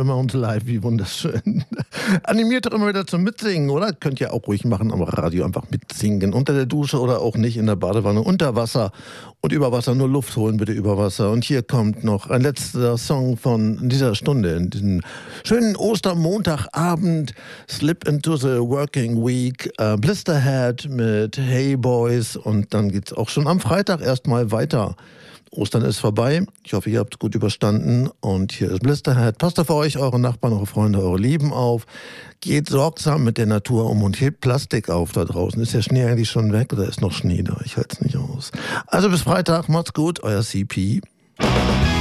Paramount Live, wie wunderschön. Animiert doch immer wieder zum Mitsingen, oder? Könnt ihr auch ruhig machen am Radio, einfach mitsingen. Unter der Dusche oder auch nicht, in der Badewanne, unter Wasser und über Wasser. Nur Luft holen bitte über Wasser. Und hier kommt noch ein letzter Song von dieser Stunde, in diesem schönen Ostermontagabend. Slip into the Working Week, Blisterhead mit Hey Boys. Und dann geht's auch schon am Freitag erstmal weiter. Ostern ist vorbei. Ich hoffe, ihr habt es gut überstanden. Und hier ist Blisterhead. Passt auf euch, eure Nachbarn, eure Freunde, eure Lieben auf. Geht sorgsam mit der Natur um und hebt Plastik auf da draußen. Ist der Schnee eigentlich schon weg oder ist noch Schnee da? Ich halte es nicht aus. Also bis Freitag. Macht's gut. Euer CP.